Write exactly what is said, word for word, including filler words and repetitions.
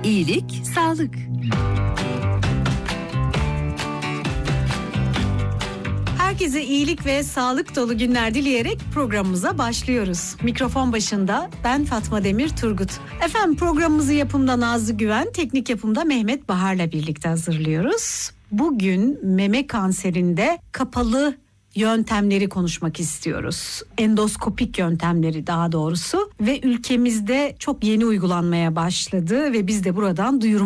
İyilik, sağlık. Herkese iyilik ve sağlık dolu günler dileyerek programımıza başlıyoruz. Mikrofon başında ben Fatma Demir Turgut. Efendim programımızı yapımda Nazlı Güven, teknik yapımda Mehmet Bahar'la birlikte hazırlıyoruz. Bugün meme kanserinde kapalı yöntemleri konuşmak istiyoruz. Endoskopik yöntemleri daha doğrusu ve ülkemizde çok yeni uygulanmaya başladı ve biz de buradan duyurmak